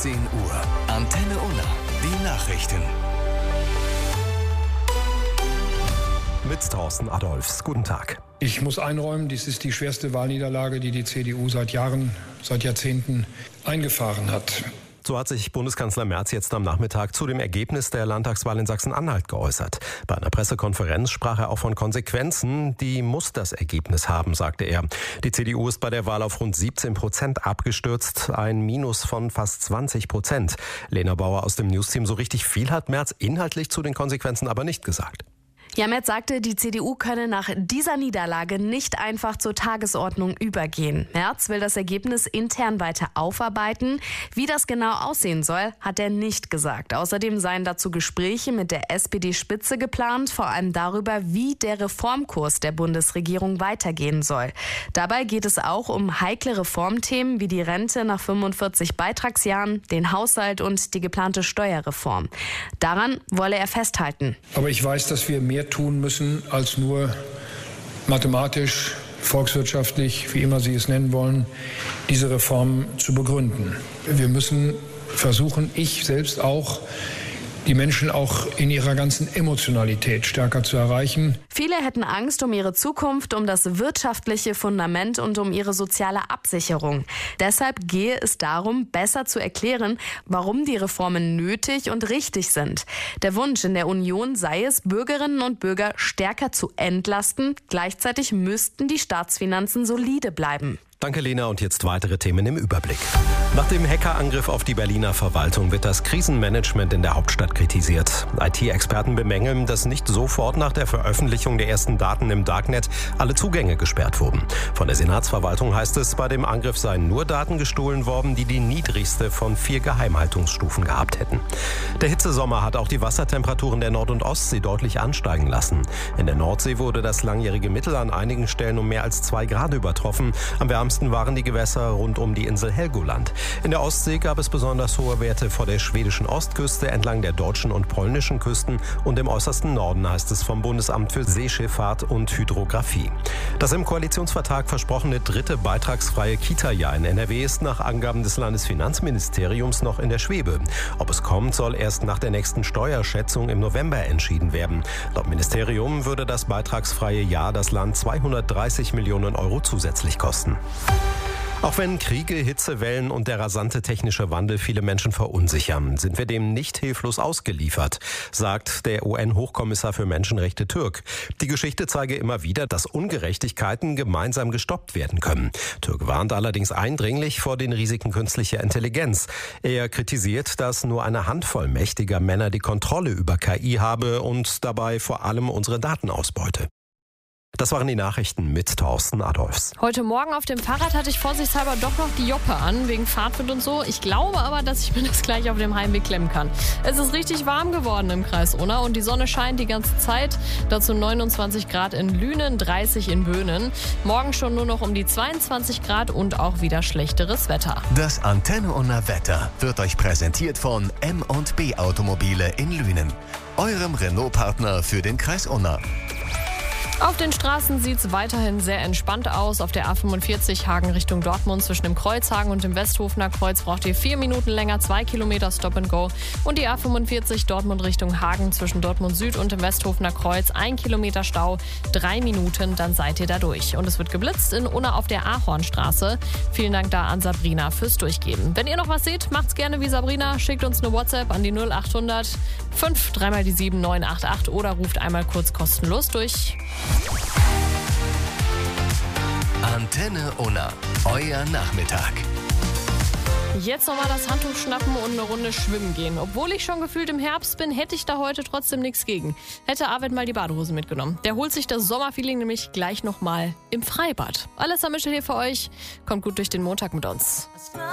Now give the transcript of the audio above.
17 Uhr. Antenne Unna. Die Nachrichten. Mit Thorsten Adolphs. Guten Tag. Ich muss einräumen, dies ist die schwerste Wahlniederlage, die die CDU seit Jahrzehnten eingefahren hat. So hat sich Bundeskanzler Merz jetzt am Nachmittag zu dem Ergebnis der Landtagswahl in Sachsen-Anhalt geäußert. Bei einer Pressekonferenz sprach er auch von Konsequenzen. Die muss das Ergebnis haben, sagte er. Die CDU ist bei der Wahl auf rund 17% abgestürzt, ein Minus von fast 20%. Lena Bauer aus dem Newsteam, so richtig viel hat Merz inhaltlich zu den Konsequenzen aber nicht gesagt. Ja, Merz sagte, die CDU könne nach dieser Niederlage nicht einfach zur Tagesordnung übergehen. Merz will das Ergebnis intern weiter aufarbeiten. Wie das genau aussehen soll, hat er nicht gesagt. Außerdem seien dazu Gespräche mit der SPD-Spitze geplant, vor allem darüber, wie der Reformkurs der Bundesregierung weitergehen soll. Dabei geht es auch um heikle Reformthemen wie die Rente nach 45 Beitragsjahren, den Haushalt und die geplante Steuerreform. Daran wolle er festhalten. Aber ich weiß, dass wir mehr tun müssen, als nur mathematisch, volkswirtschaftlich, wie immer Sie es nennen wollen, diese Reform zu begründen. Wir müssen versuchen, ich selbst auch, die Menschen auch in ihrer ganzen Emotionalität stärker zu erreichen. Viele hätten Angst um ihre Zukunft, um das wirtschaftliche Fundament und um ihre soziale Absicherung. Deshalb gehe es darum, besser zu erklären, warum die Reformen nötig und richtig sind. Der Wunsch in der Union sei es, Bürgerinnen und Bürger stärker zu entlasten. Gleichzeitig müssten die Staatsfinanzen solide bleiben. Danke, Lena. Und jetzt weitere Themen im Überblick. Nach dem Hackerangriff auf die Berliner Verwaltung wird das Krisenmanagement in der Hauptstadt kritisiert. IT-Experten bemängeln, dass nicht sofort nach der Veröffentlichung der ersten Daten im Darknet alle Zugänge gesperrt wurden. Von der Senatsverwaltung heißt es, bei dem Angriff seien nur Daten gestohlen worden, die die niedrigste von 4 Geheimhaltungsstufen gehabt hätten. Der Hitzesommer hat auch die Wassertemperaturen der Nord- und Ostsee deutlich ansteigen lassen. In der Nordsee wurde das langjährige Mittel an einigen Stellen um mehr als 2 Grad übertroffen. Am wärmsten waren die Gewässer rund um die Insel Helgoland. In der Ostsee gab es besonders hohe Werte vor der schwedischen Ostküste, entlang der deutschen und polnischen Küsten und im äußersten Norden, heißt es vom Bundesamt für Seeschifffahrt und Hydrographie. Das im Koalitionsvertrag versprochene 3. beitragsfreie Kita-Jahr in NRW ist nach Angaben des Landesfinanzministeriums noch in der Schwebe. Ob es kommt, soll erst nach der nächsten Steuerschätzung im November entschieden werden. Laut Ministerium würde das beitragsfreie Jahr das Land 230 Millionen Euro zusätzlich kosten. Auch wenn Kriege, Hitzewellen und der rasante technische Wandel viele Menschen verunsichern, sind wir dem nicht hilflos ausgeliefert, sagt der UN-Hochkommissar für Menschenrechte Türk. Die Geschichte zeige immer wieder, dass Ungerechtigkeiten gemeinsam gestoppt werden können. Türk warnt allerdings eindringlich vor den Risiken künstlicher Intelligenz. Er kritisiert, dass nur eine Handvoll mächtiger Männer die Kontrolle über KI habe und dabei vor allem unsere Daten ausbeute. Das waren die Nachrichten mit Thorsten Adolphs. Heute Morgen auf dem Fahrrad hatte ich vorsichtshalber doch noch die Joppe an, wegen Fahrtwind und so. Ich glaube aber, dass ich mir das gleich auf dem Heimweg klemmen kann. Es ist richtig warm geworden im Kreis Unna und die Sonne scheint die ganze Zeit. Dazu 29 Grad in Lünen, 30 in Böhnen. Morgen schon nur noch um die 22 Grad und auch wieder schlechteres Wetter. Das Antenne Unna Wetter wird euch präsentiert von M&B Automobile in Lünen, eurem Renault-Partner für den Kreis Unna. Auf den Straßen sieht es weiterhin sehr entspannt aus. Auf der A45 Hagen Richtung Dortmund zwischen dem Kreuzhagen und dem Westhofener Kreuz braucht ihr 4 Minuten länger, 2 Kilometer Stop and Go. Und die A45 Dortmund Richtung Hagen zwischen Dortmund Süd und dem Westhofener Kreuz 1 Kilometer Stau, 3 Minuten, dann seid ihr da durch. Und es wird geblitzt in Unna auf der Ahornstraße. Vielen Dank da an Sabrina fürs Durchgeben. Wenn ihr noch was seht, macht's gerne wie Sabrina. Schickt uns eine WhatsApp an die 0800 5 3 mal die 7 988 oder ruft einmal kurz kostenlos durch. Antenne Unna, euer Nachmittag. Jetzt nochmal das Handtuch schnappen und eine Runde schwimmen gehen. Obwohl ich schon gefühlt im Herbst bin, hätte ich da heute trotzdem nichts gegen. Hätte Arvid mal die Badehose mitgenommen. Der holt sich das Sommerfeeling nämlich gleich nochmal im Freibad. Alessa Mischel hier für euch. Kommt gut durch den Montag mit uns.